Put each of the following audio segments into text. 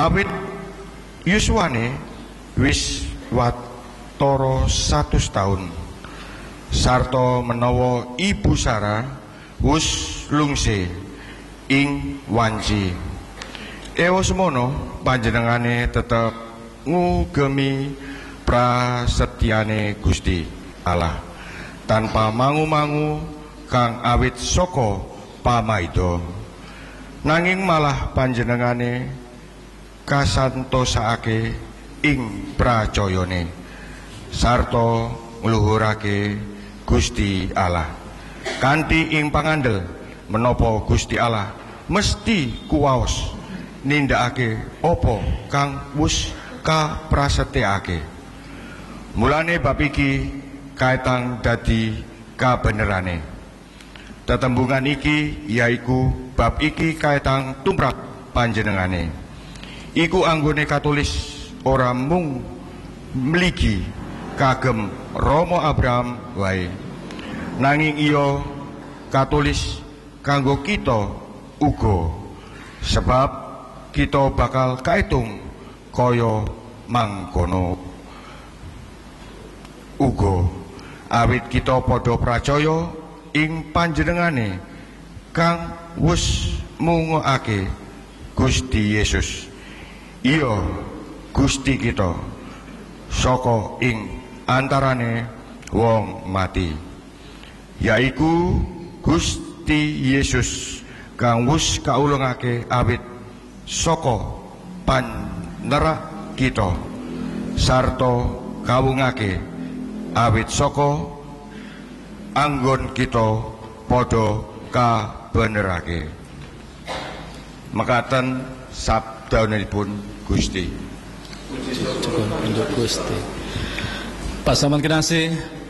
Awit yuswane wis watara 100 taun sarta menawa Ibu Sarah wus lungse ing wanci. Ewa semono panjenengane tetep ngugemi prasetyane Gusti Allah tanpa mangu-mangu kang awit saka pamaida, nanging malah panjenengane kasantosake ing pracayane sarta ngluhurake Gusti Allah kanthi ing pangandel menapa Gusti Allah mesti kuwaos nindakake apa kang wis kaprasetyakake. Mulane bab iki kaetang dadi kabenerane. Tetembungan iki yaiku bab iki kaetang tumrap panjenengane. Iku anggone katulis ora mung mligi kagem Rama Abraham wae, nanging iya katulis kanggo kita uga, sebab kita bakal kaitung kaya mangkono uga, awit kita padha pracaya ing panjenengane kang wis mungokake Gusti Yesus, iya Gusti kita saka ing antarane wong mati, yaiku Gusti Yesus kang wis kaulungake awit saka panerak kita sarta kawungake awit saka anggon kita padha kabenerake. Mekaten sabdanipun Gusti. Cukup untuk Gusti. Pasaman kinasih,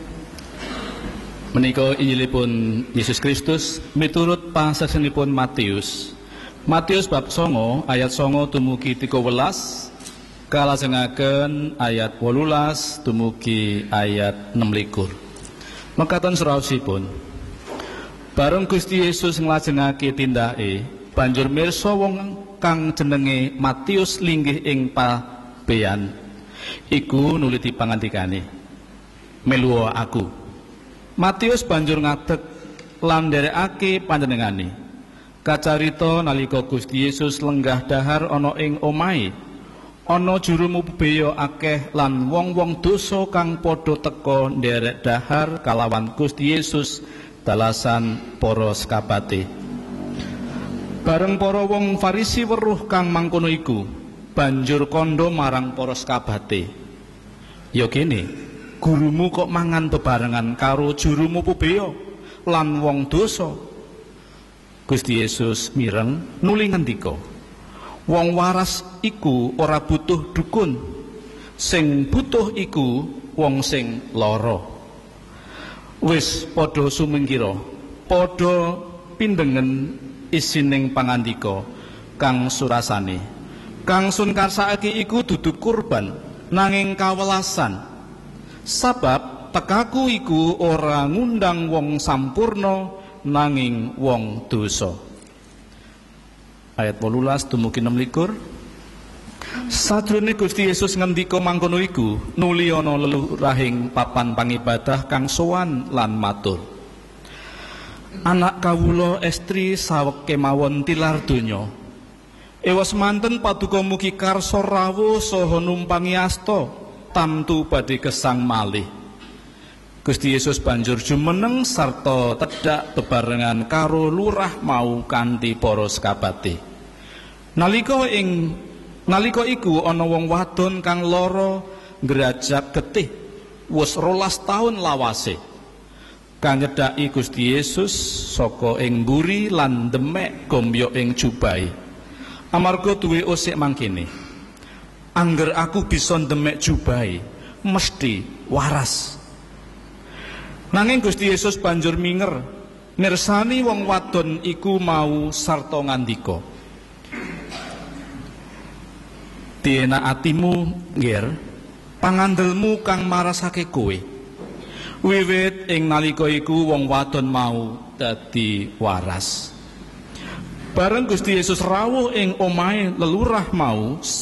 menika Injilipun Yesus Kristus miturut pasaksipun Matius. Matius bab 9 ayat 9 dumugi 13, kalajengaken ayat 18 dumugi ayat 26. Mekaten suraosipun. Bareng Gusti Yesus nglajengake tindake, banjur mirsa wong kang jenenge Matius linggih ing pabean iku nuliti pangandikane, "Melu aku." Matius banjur ngadeg lan nderekake panjenengane. Kacarita nalika Gusti Yesus lenggah dahar ana ing omahe, ana juru mubeya akeh lan wong-wong dosa kang padha teka nderek dahar kalawan Gusti Yesus dalasan para sekabate. Bareng para wong Farisi weruh kang mangkono iku, banjur kandha marang para sekabate, "Ya kene, gurumu kok mangan bebarengan karo juru mubeya lan wong dosa?" Gusti Yesus mireng nuli ngendika, "Wong waras iku ora butuh dukun, sing butuh iku wong sing lara." Wis padha sumingkira, padha pindengen isining pangandika kang surasane. Kang sun karsakake iku dudu kurban, nanging kawelasan. Sabab tekaku iku ora ngundang wong sampurna, nanging wong dosa. Ayat 18 dumugi 26. Sadurunge Gusti Yesus ngendika mangkono iku, nuli ana lelurahing papan pangibadah kang sowan lan matur, "Anak kawula estri saweg kemawon tilar donya. Ewas manten paduka mugi karsa rawuh saha numpangi asta, tamtu badhe gesang malih." Gusti Yesus banjur jumeneng sarta tedhak bebarengan karo lurah mau kanthi para sekabate. Nalika iku ana wong wadon kang lara ngrajak getih wis 12 taun lawase. Kang nyedhaki Gusti Yesus saka ing mburi lan demek gombyok ing jubahe. Amarga duwe osik mangkene, "Angger aku bisa ndemek jubahe, mesti waras." Nanging Gusti Yesus banjur minger mirsani wong wadon iku mau sarta ngandika, "Dienak atimu, Ngger, pangandelmu kang marasake kowe." Wiwit ing nalika iku wong wadon mau dadi waras. Bareng Gusti Yesus rawuh ing omahe lelurah mau,